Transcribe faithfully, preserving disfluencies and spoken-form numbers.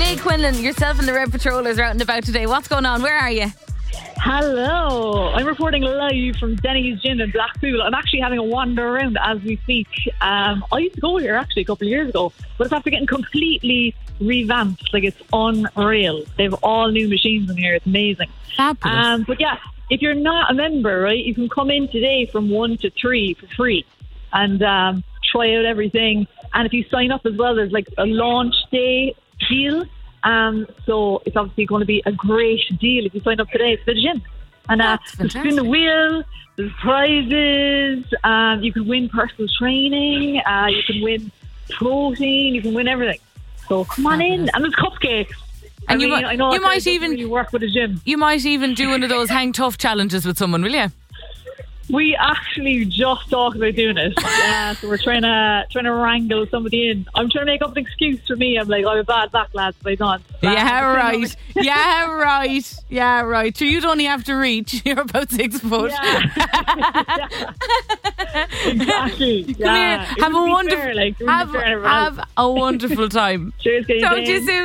Sinead Quinlan, yourself and the Red Patrollers are out and about today. What's going on? Where are you? Hello, I'm reporting live from Denny's Gin in Blackpool. I'm actually having a wander around as we speak. Um, I used to go here actually a couple of years ago, but it's after getting completely revamped. Like, it's unreal. They have all new machines in here. It's amazing. Fabulous. Um, but yeah, if you're not a member, right, you can come in today from one to three for free and um, try out everything. And if you sign up as well, there's like a launch day deal. Um, so it's obviously going to be a great deal if you sign up today for the gym. And uh, there's spin the wheel, there's prizes, um, you can win personal training, uh, you can win protein, you can win everything. So come on in, and there's cupcakes. And I you mean, might, I know you might even really work with a gym. You might even do one of those hang tough challenges with someone, will you? We actually just talked about doing it. Yeah, so we're trying to trying to wrangle somebody in. I'm trying to make up an excuse for me. I'm like, I'm a bad back, lads, but I don't. Yeah, right. Yeah, right. Yeah, right. So you'd only have to reach. You're about six foot. Yeah. Exactly. Come yeah. here. Have a wonderful fair, like, have, fair, have a wonderful time. Cheers, Talk to you soon.